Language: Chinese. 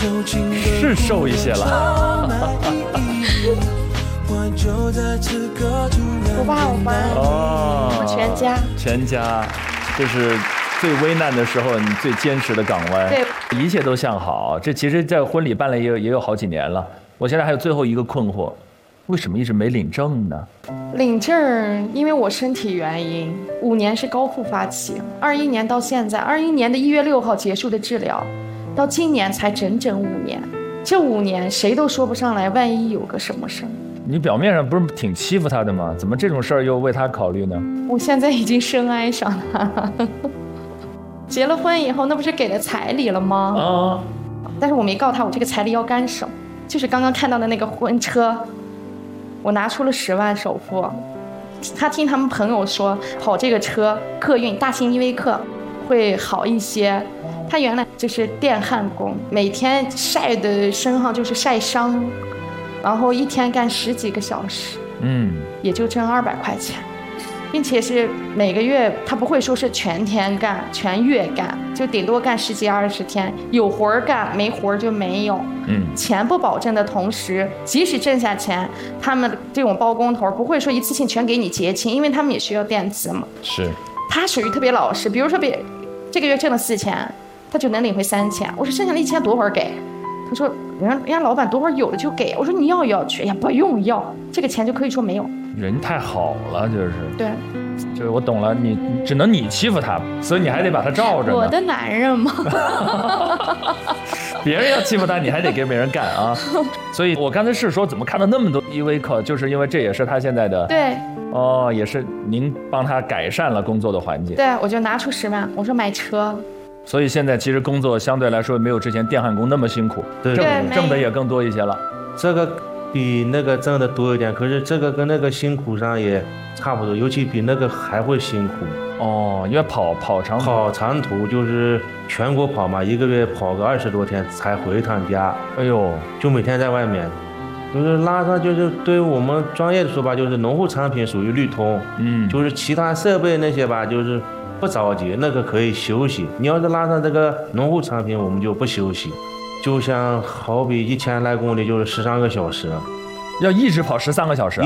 是瘦一些了。 我爸我妈哦， 我们全家， 这是最危难的时候你最坚持的港湾。 对， 一切都向好。这其实这婚礼办了也有好几年了，我现在还有最后一个困惑，为什么一直没领证呢？ 领证，因为我身体原因，5年是高复发期，21年到现在，21年的1月6号结束的治疗，到今年才整整5年。这5年谁都说不上来，万一有个什么事儿。 你表面上不是挺欺负他的吗？怎么这种事儿又为他考虑呢？ 我现在已经深爱上他了。结了婚以后，那不是给了彩礼了吗？但是我没告诉他我这个彩礼要干什么，就是刚刚看到的那个婚车，我拿出了10万首付。他听他们朋友说，跑这个车客运大型依维柯会好一些。他原来就是电焊工，每天晒的身上就是晒伤，然后一天干10几个小时，也就挣200块钱，并且是每个月他不会说是全天干、全月干，就顶多干10几20天，有活干，没活就没有。钱不保证的同时，即使挣下钱，他们这种包工头不会说一次性全给你结清，因为他们也需要垫资嘛。 是， 他属于特别老实，比如说这个月挣了4000，他就能领回3000。我说剩下的1000多会儿给？他说人家老板多会儿有了就给。我说你要去，哎呀不用要，这个钱就可以说没有。 人太好了，就是。 对。 就是我懂了，你只能你欺负他，所以你还得把他罩着呢。 我的男人嘛。 别人要欺负他，你还得给别人干啊。所以我刚才是说，怎么看到那么多依维柯，就是因为这也是他现在的。 对。 也是您帮他改善了工作的环境。 对，我就拿出10万，我说买车。 所以现在其实工作相对来说没有之前电焊工那么辛苦， 对， 挣的也更多一些了。 这个比那个挣的多一点，可是这个跟那个辛苦上也差不多，尤其比那个还会辛苦。 因为跑长途就是全国跑嘛，1个月跑个20多天才回一趟家。 哎呦， 就每天在外面，就是拉上，就是对于我们专业的说吧，就是农护产品属于绿通，就是其他设备那些吧，就是不着急，那个可以休息。你要是拉上这个农护产品，我们就不休息。就像好比1000来公里就是13个小时， 要一直跑13个小时。